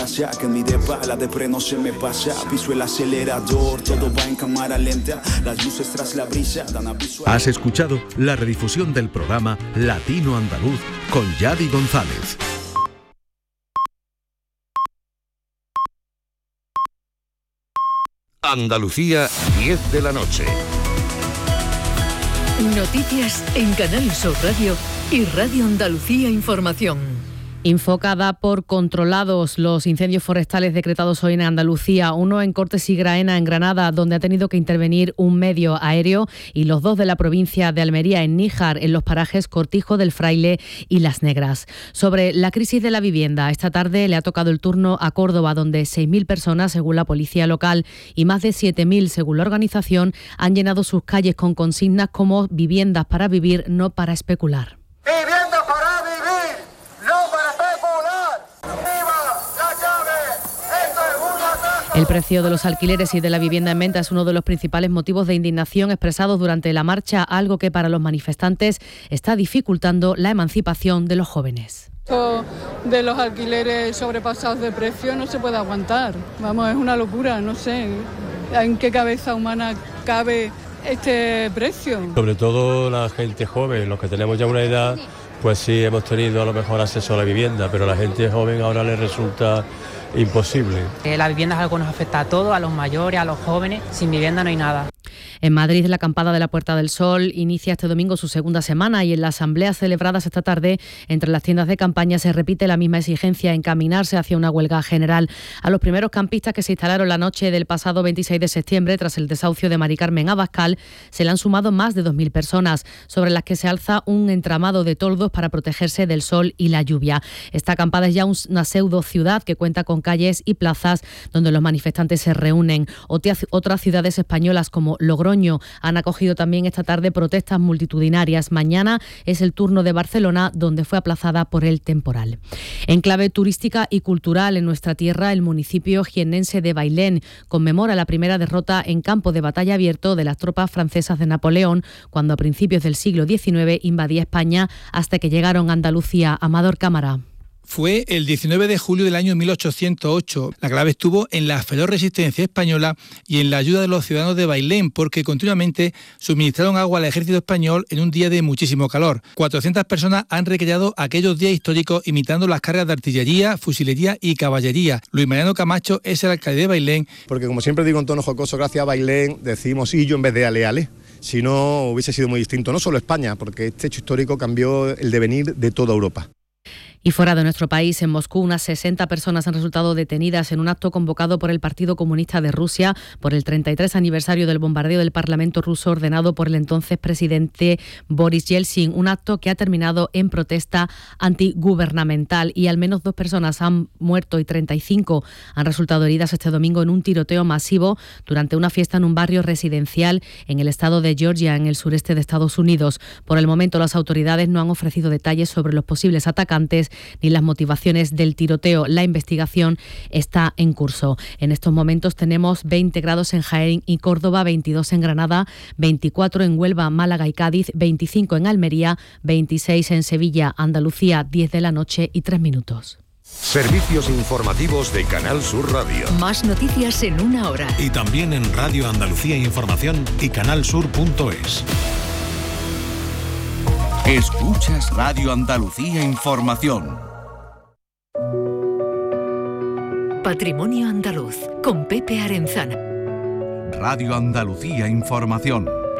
Que en mi depa la depre no se me pasa, piso el acelerador, todo va en cámara lenta, las luces tras la brisa dan aviso. Has escuchado la redifusión del programa Latino Andaluz con Yadi González. Andalucía, 10 de la noche. Noticias en Canal Sur Radio y Radio Andalucía Información. Infocada por controlados los incendios forestales decretados hoy en Andalucía, uno en Cortes y Graena, en Granada, donde ha tenido que intervenir un medio aéreo, y los dos de la provincia de Almería, en Níjar, en los parajes Cortijo del Fraile y Las Negras. Sobre la crisis de la vivienda, esta tarde le ha tocado el turno a Córdoba, donde 6.000 personas, según la policía local, y más de 7.000, según la organización, han llenado sus calles con consignas como viviendas para vivir, no para especular. ¡Vivienda para vivir! ¡No para especular! ¡Viva la llave! ¡Esto es un ataque! El precio de los alquileres y de la vivienda en venta es uno de los principales motivos de indignación expresados durante la marcha, algo que para los manifestantes está dificultando la emancipación de los jóvenes. Esto de los alquileres sobrepasados de precio no se puede aguantar. Vamos, es una locura, no sé en qué cabeza humana cabe este precio. Sobre todo la gente joven, los que tenemos ya una edad, pues sí hemos tenido a lo mejor acceso a la vivienda, pero a la gente joven ahora les resulta imposible. La vivienda es algo que nos afecta a todos, a los mayores, a los jóvenes. Sin vivienda no hay nada. En Madrid, la acampada de la Puerta del Sol inicia este domingo su segunda semana, y en las asambleas celebradas esta tarde entre las tiendas de campaña se repite la misma exigencia: encaminarse hacia una huelga general. A los primeros campistas que se instalaron la noche del pasado 26 de septiembre tras el desahucio de Mari Carmen Abascal se le han sumado más de 2.000 personas, sobre las que se alza un entramado de toldos para protegerse del sol y la lluvia. Esta acampada es ya una pseudo ciudad que cuenta con calles y plazas donde los manifestantes se reúnen. Otras ciudades españolas como Logroño han acogido también esta tarde protestas multitudinarias. Mañana es el turno de Barcelona, donde fue aplazada por el temporal. En clave turística y cultural, en nuestra tierra, el municipio jiennense de Bailén conmemora la primera derrota en campo de batalla abierto de las tropas francesas de Napoleón, cuando a principios del siglo XIX invadía España hasta que llegaron a Andalucía. Amador Cámara. Fue el 19 de julio del año 1808. La clave estuvo en la feroz resistencia española y en la ayuda de los ciudadanos de Bailén, porque continuamente suministraron agua al ejército español en un día de muchísimo calor. 400 personas han recreado aquellos días históricos imitando las cargas de artillería, fusilería y caballería. Luis Mariano Camacho es el alcalde de Bailén. Porque, como siempre digo en tono jocoso, gracias a Bailén decimos illo en vez de ale. Si no, hubiese sido muy distinto, no solo España, porque este hecho histórico cambió el devenir de toda Europa. Y fuera de nuestro país, en Moscú, unas 60 personas han resultado detenidas en un acto convocado por el Partido Comunista de Rusia por el 33 aniversario del bombardeo del Parlamento ruso ordenado por el entonces presidente Boris Yeltsin, un acto que ha terminado en protesta antigubernamental, y al menos 2 personas han muerto y 35 han resultado heridas este domingo en un tiroteo masivo durante una fiesta en un barrio residencial en el estado de Georgia, en el sureste de Estados Unidos. Por el momento, las autoridades no han ofrecido detalles sobre los posibles atacantes ni las motivaciones del tiroteo. La investigación está en curso. En estos momentos tenemos 20 grados en Jaén y Córdoba, 22 en Granada, 24 en Huelva, Málaga y Cádiz, 25 en Almería, 26 en Sevilla, Andalucía, 10 de la noche y 3 minutos. Servicios informativos de Canal Sur Radio. Más noticias en una hora. Y también en Radio Andalucía Información y canalsur.es. Escuchas Radio Andalucía Información. Patrimonio Andaluz con Pepe Arenzana. Radio Andalucía Información.